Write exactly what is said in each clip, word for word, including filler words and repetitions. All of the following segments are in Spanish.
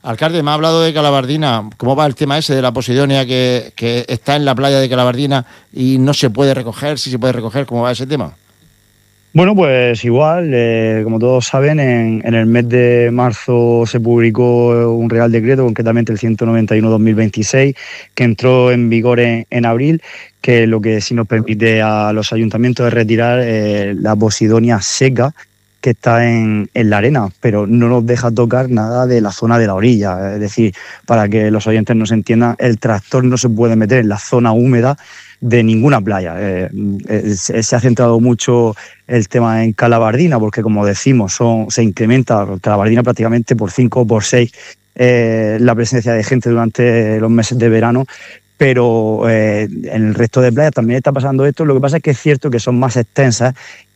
Alcalde, me ha hablado de Calabardina. ¿Cómo va el tema ese de la posidonia que, que está en la playa de Calabardina y no se puede recoger? Si se puede recoger, ¿cómo va ese tema? Bueno, pues igual, eh, como todos saben, en, en el mes de marzo se publicó un Real Decreto, concretamente el ciento noventa y uno barra dos mil veintiséis, que entró en vigor en, en abril, que lo que sí nos permite a los ayuntamientos es retirar eh, la posidonia seca que está en, en la arena, pero no nos deja tocar nada de la zona de la orilla. Es decir, para que los oyentes nos entiendan, el tractor no se puede meter en la zona húmeda de ninguna playa. Eh, eh, se ha centrado mucho el tema en Calabardina, porque como decimos, son, se incrementa Calabardina prácticamente por cinco o por seis eh, la presencia de gente durante los meses de verano, pero eh, en el resto de playas también está pasando esto. Lo que pasa es que es cierto que son más extensas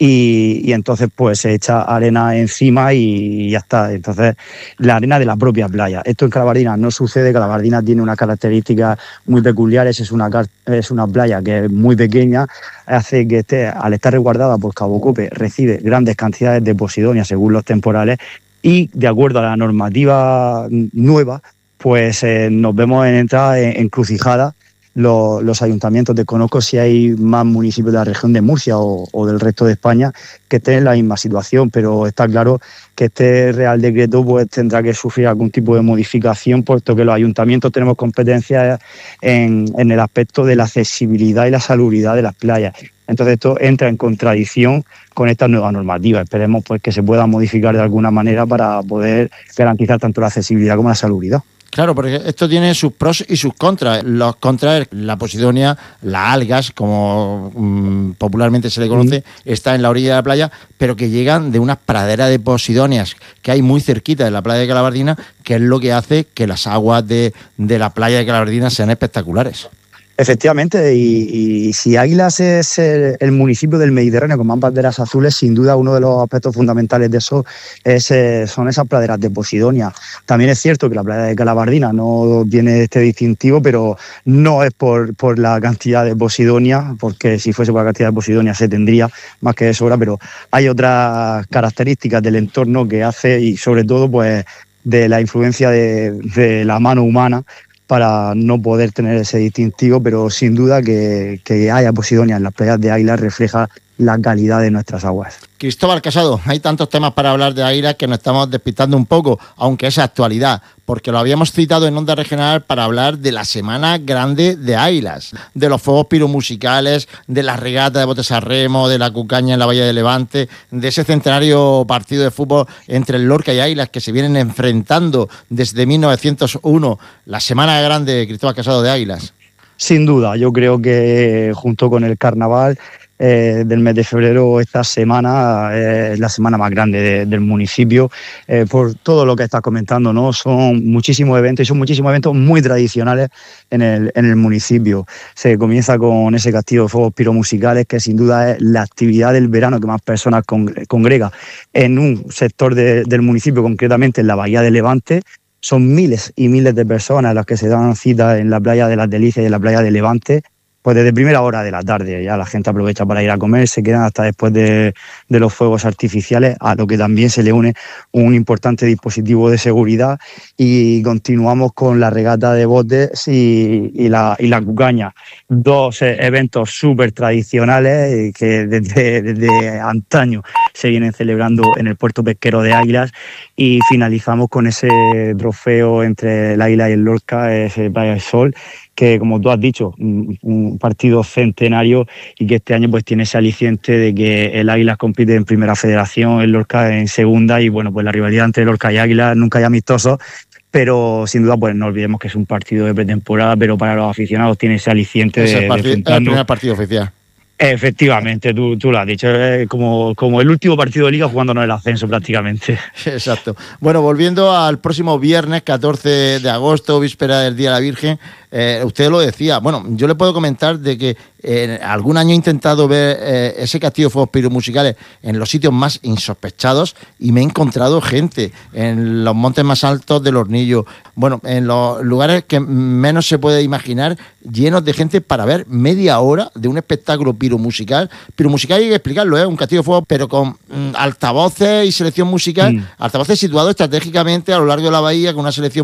y, y entonces pues se echa arena encima y ya está. Entonces, la arena de la propia playa. Esto en Calabardina no sucede. Calabardina tiene unas características muy peculiares. Es una, es una playa que es muy pequeña, hace que esté, al estar resguardada por Cabo Cope, recibe grandes cantidades de posidonia según los temporales, y de acuerdo a la normativa nueva, pues eh, nos vemos en entrada en, encrucijada los, los ayuntamientos. Desconozco si hay más municipios de la región de Murcia o, o del resto de España que estén en la misma situación, pero está claro que este Real Decreto pues tendrá que sufrir algún tipo de modificación, puesto que los ayuntamientos tenemos competencias en, en el aspecto de la accesibilidad y la salubridad de las playas. Entonces esto entra en contradicción con esta nueva normativa. Esperemos pues que se pueda modificar de alguna manera para poder garantizar tanto la accesibilidad como la salubridad. Claro, porque esto tiene sus pros y sus contras. Los contras es la posidonia, las algas, como mmm, popularmente se le conoce, mm. está en la orilla de la playa, pero que llegan de unas praderas de posidonias que hay muy cerquita de la playa de Calabardina, que es lo que hace que las aguas de, de la playa de Calabardina sean espectaculares. Efectivamente, y, y si Águilas es el, el municipio del Mediterráneo con más banderas azules, sin duda uno de los aspectos fundamentales de eso es, eh, son esas praderas de posidonia. También es cierto que la playa de Calabardina no tiene este distintivo, pero no es por, por la cantidad de posidonia, porque si fuese por la cantidad de posidonia se tendría más que de sobra, pero hay otras características del entorno que hace, y sobre todo pues de la influencia de, de la mano humana, para no poder tener ese distintivo, pero sin duda que, que haya posidonia en las playas de Águilas refleja la calidad de nuestras aguas. Cristóbal Casado, hay tantos temas para hablar de Águilas que nos estamos despistando un poco, aunque es actualidad, porque lo habíamos citado en Onda Regional para hablar de la Semana Grande de Águilas, de los fuegos piromusicales, de las regatas de botes a remo, de la cucaña en la Bahía de Levante, de ese centenario partido de fútbol entre el Lorca y Águilas que se vienen enfrentando desde mil novecientos uno, la Semana Grande, Cristóbal Casado, de Águilas. Sin duda, yo creo que junto con el carnaval Eh, del mes de febrero, esta semana es eh, la semana más grande de, del municipio, eh, por todo lo que estás comentando, ¿no? Son muchísimos eventos y son muchísimos eventos muy tradicionales en el, en el municipio. Se comienza con ese castillo de fuegos piromusicales, que sin duda es la actividad del verano que más personas congrega en un sector de, del municipio, concretamente en la Bahía de Levante. Son miles y miles de personas las que se dan cita en la playa de las Delicias y en la playa de Levante. Pues desde primera hora de la tarde ya la gente aprovecha para ir a comer, se quedan hasta después de, de los fuegos artificiales, a lo que también se le une un importante dispositivo de seguridad, y continuamos con la regata de botes y, y, la, y la cucaña. Dos eh, eventos súper tradicionales que desde, desde antaño se vienen celebrando en el puerto pesquero de Águilas, y finalizamos con ese trofeo entre el Águila y el Lorca, ese Playa del Sol, que como tú has dicho, un, un partido centenario, y que este año pues tiene ese aliciente de que el Águilas compite en primera federación, el Lorca en segunda, y bueno, pues la rivalidad entre Lorca y Águilas nunca hay amistosos, pero sin duda pues no olvidemos que es un partido de pretemporada, pero para los aficionados tiene ese aliciente es de, el, partido, de el primer partido oficial. Efectivamente, tú, tú lo has dicho, es como, como el último partido de Liga jugándonos el ascenso prácticamente. Exacto. Bueno, volviendo al próximo viernes catorce de agosto, víspera del Día de la Virgen, eh, usted lo decía, bueno, yo le puedo comentar de que eh, algún año he intentado ver eh, ese castillo de fuegos piromusicales en los sitios más insospechados, y me he encontrado gente en los montes más altos del Hornillo, bueno, en los lugares que menos se puede imaginar, llenos de gente para ver media hora de un espectáculo piromusical. Piromusical hay que explicarlo, ¿eh? Un castillo de fuego, pero con mm, altavoces y selección musical, mm. altavoces situados estratégicamente a lo largo de la bahía, con una selección